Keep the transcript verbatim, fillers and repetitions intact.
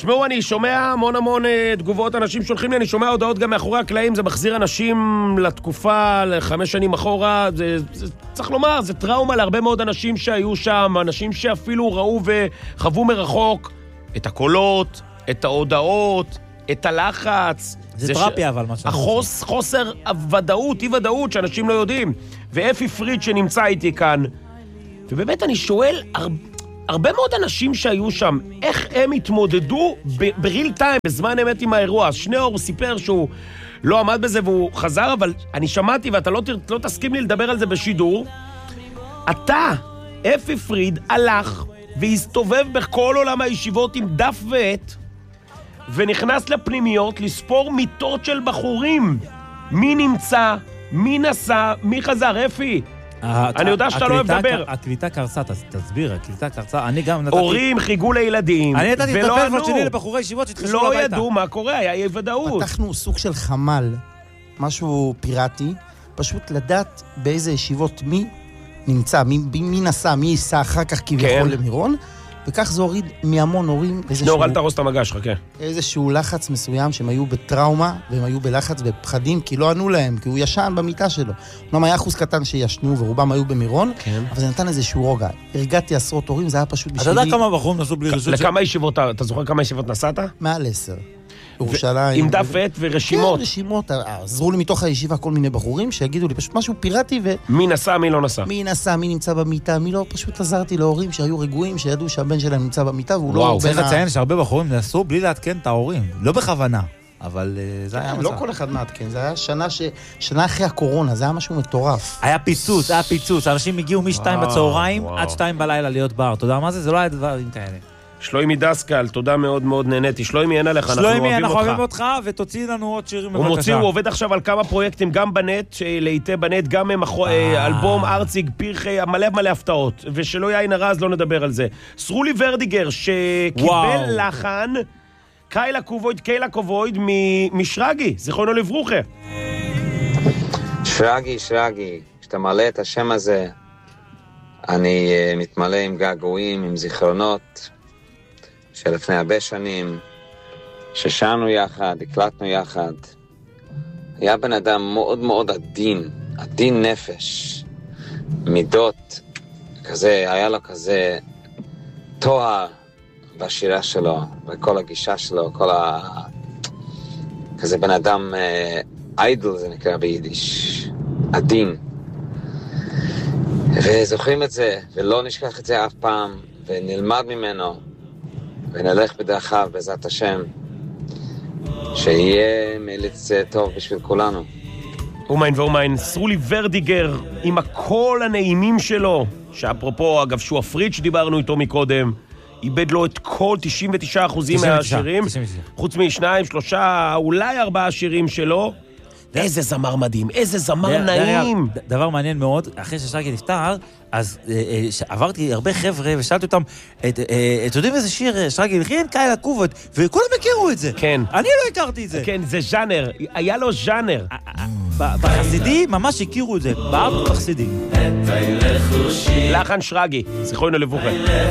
תשמעו, אני שומע המון המון תגובות, אנשים שולחים לי, אני שומע הודעות גם מאחורי הקלעים, זה מחזיר אנשים לתקופה, לחמש שנים אחורה, זה, זה, צריך לומר, זה טראומה להרבה מאוד אנשים שהיו שם, אנשים שאפילו ראו וחוו מרחוק את הקולות, את ההודעות, את הלחץ. זה, זה טרפיה ש... אבל מה שאני החוס, חוסר הוודאות, אי ודאות שאנשים לא יודעים. ואפי פריד שנמצא איתי כאן, ובאמת אני שואל, הרבה... הרבה מאוד אנשים שהיו שם, איך הם התמודדו בריל טיים, בזמן אמת עם האירוע. שניאור סיפר שהוא לא עמד בזה והוא חזר, אבל אני שמעתי, ואתה לא, לא תסכים לי לדבר על זה בשידור. אתה, אפי פריד, הלך והסתובב בכל עולם הישיבות עם דף ועט, ונכנס לפנימיות לספור מיטות של בחורים. מי נמצא, מי נסע, מי חזר, אפי? אני יודע שאתה לא אוהב לדבר. הקליטה קרסה, תסביר, הקליטה קרסה. אני גם נתתי... הורים חיגו לילדים. אני נתתי את הפלאפון שלי לבחורי ישיבות שהתחשבו לא הביתה. ידעו מה קורה, היה אי ודאות. פתחנו סוג של חמ"ל, משהו פיראטי, פשוט לדעת באיזה ישיבות מי נמצא, מי, מי נסע, מי ייסע אחר כך כביכול למירון, וכך זה הוריד מהמון הורים נור, אל תרוס את המגש, חכה. איזשהו לחץ מסוים שהם היו בטראומה, והם היו בלחץ ופחדים, כי לא ענו להם, כי הוא ישן במיטה שלו. אומנם היה אחוז קטן שישנו, ורובם היו במירון, כן. אבל זה נתן איזשהו רוגע. הרגעתי עשרות הורים, זה היה פשוט בשבילי... אתה יודע כמה בחורים נסעו בלי רשות? לכמה ישיבות, אתה זוכר כמה ישיבות נסעת? מעל עשר. ירושלים. עם דף ועט ורשימות. כן, רשימות. עזרו לי מתוך הישיבה כל מיני בחורים שיגידו לי פשוט משהו פיראטי ו... מי נסע, מי לא נסע. מי נסע, מי נמצא במיטה, מי לא. פשוט עזרתי להורים שהיו רגועים, שידעו שהבן שלהם נמצא במיטה, והוא לא... צריך לציין שהרבה בחורים נסעו בלי לעדכן את ההורים. לא בכוונה, אבל זה היה מצב. לא כל אחד מעדכן, זה היה שנה ש... שנה אחרי הקורונה, זה היה משהו מטורף. היה פיצוץ, היה פיצוץ. אנשים הגיעו משתיים בצהריים עד שתיים בלילה להיות בר. אתה יודע מה זה? זה לא היה דברים כאלה. שלוימי דסקל, תודה מאוד מאוד נהניתי. שלוימי, אין עליך, אנחנו אוהבים אותך. שלוימי, אנחנו אוהבים אותך, ותוציא לנו עוד שירים בבקשה. הוא מוציא, הוא עובד עכשיו על כמה פרויקטים, גם בנט, לעיתי בנט, גם אלבום ארציג, פרחי, מלא מלא הפתעות. ושלא יין הרז, לא נדבר על זה. סרולי ורדיגר, שקיבל לחן, קיילה קובויד, קיילה קובויד, משרגי, זיכרונו לברוכה. שרגי, שרגי, כשאתה מעלה את השם הזה, אני מתמלא עם געגועים, עם זיכרונות, שלפני הרבה שנים, ששרנו יחד, הקלטנו יחד. היה בן אדם מאוד מאוד עדין, עדין נפש, מידות, כזה, היה לו כזה תואר בשירה שלו, וכל הגישה שלו, כל ה... כזה בן אדם איידל, זה נקרא ביידיש, עדין. וזוכרים את זה, ולא נשכח את זה אף פעם, ונלמד ממנו, ונלך בדרכיו בעזרת השם, שיהיה מליץ טוב בשביל כולנו. אומיין ואומיין, סרולי ורדיגר עם הקול הנעימים שלו, שאפרופו, אגב, שהוא הפריד שדיברנו איתו מקודם, איבד לו את כל תשעים ותשעה אחוז מהשירים, חוץ משניים, שלושה, אולי ארבעה שירים שלו. איזה זמר מדהים, איזה זמר נעים. דבר מעניין מאוד, אחרי ששרגי נפטר, אז עברתי הרבה חבר'ה ושאלתי אותם, אתם יודעים איזה שיר שרגי הלחין? קיילה קובויד, וכולם הכירו את זה. כן. אני לא הכרתי את זה. כן, זה ז'אנר, היה לו ז'אנר. בחסידי ממש הכירו את זה, בארץ בחסידי. לחן שרגי, זיכרונו לברוכה.